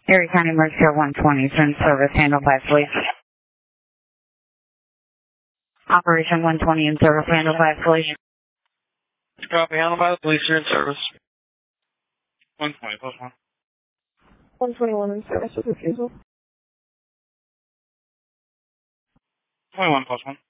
Erie County Emergency Care 120 is in service, handled by police. Operation 120 in service, handled by police. Copy, handled by the police, you're in service. 120, plus 1. 121 in service with refusal. 21, plus 1.